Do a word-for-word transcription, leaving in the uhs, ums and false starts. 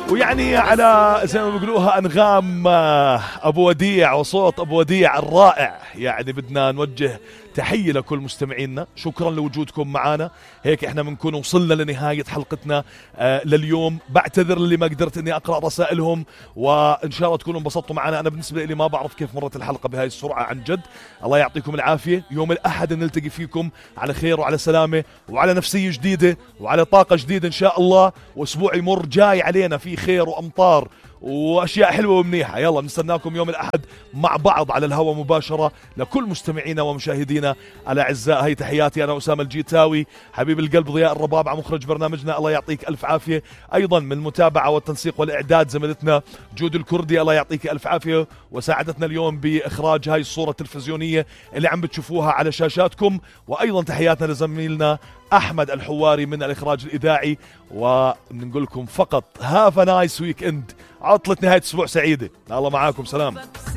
ويعني على زي ما بيقولوها أنغام أبو وديع وصوت أبو وديع الرائع، يعني بدنا نوجه تحية لكل مستمعينا. شكرا لوجودكم معنا. هيك احنا بنكون وصلنا لنهاية حلقتنا آه لليوم. بعتذر اللي ما قدرت اني اقرأ رسائلهم، وان شاء الله تكونوا انبسطتوا معنا. انا بالنسبة لي ما بعرف كيف مرت الحلقة بهاي السرعة عن جد. الله يعطيكم العافية. يوم الأحد نلتقي فيكم على خير وعلى سلامة وعلى نفسية جديدة وعلى طاقة جديدة ان شاء الله. واسبوع يمر جاي علينا في خير وامطار واشياء حلوه ومنيحه. يلا بنستناكم يوم الاحد مع بعض على الهواء مباشره لكل مستمعينا ومشاهدينا الاعزاء. هي تحياتي انا اسامه الجيتاوي، حبيب القلب ضياء الربابعه مخرج برنامجنا، الله يعطيك الف عافيه. ايضا من المتابعه والتنسيق والاعداد زميلتنا جود الكردي، الله يعطيك الف عافيه، وساعدتنا اليوم باخراج هاي الصوره التلفزيونيه اللي عم بتشوفوها على شاشاتكم. وايضا تحياتنا لزميلنا احمد الحواري من الاخراج الاذاعي. ونقول لكم فقط هاف ا نايس ويك اند، عطلة نهاية اسبوع سعيدة. الله معاكم، سلام.